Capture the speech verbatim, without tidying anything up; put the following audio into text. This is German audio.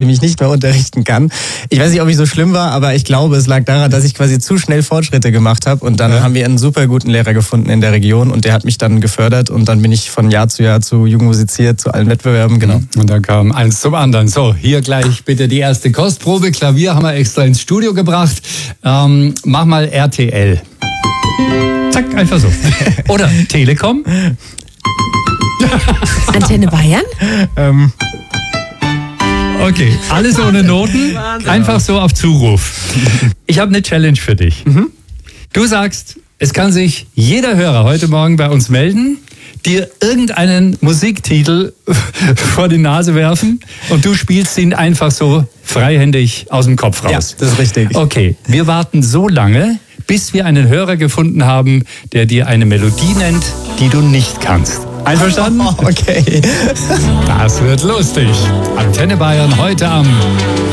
mich nicht mehr unterrichten kann. Ich weiß nicht, ob ich so schlimm war, aber ich glaube, es lag daran, dass ich quasi zu schnell Fortschritte gemacht habe. Und dann ja. haben wir einen super guten Lehrer gefunden in der Region und der hat mich dann gefördert und dann bin ich von Jahr zu Jahr zu Jugendmusiziert, zu allen Wettbewerben, genau. Und dann kam eins zum anderen. So, hier gleich bitte die erste Kostprobe. Klavier haben wir extra ins Studio gebracht. Ähm, mach mal R T L. Zack, einfach so. Oder Telekom. Antenne Bayern? ähm... Okay, alles ohne Noten, einfach so auf Zuruf. Ich habe eine Challenge für dich. Mhm. Du sagst, es kann sich jeder Hörer heute Morgen bei uns melden, dir irgendeinen Musiktitel vor die Nase werfen und du spielst ihn einfach so freihändig aus dem Kopf raus. Ja, das ist richtig. Okay, wir warten so lange, bis wir einen Hörer gefunden haben, der dir eine Melodie nennt, die du nicht kannst. Einverstanden? Oh, okay. Das wird lustig. Antenne Bayern heute am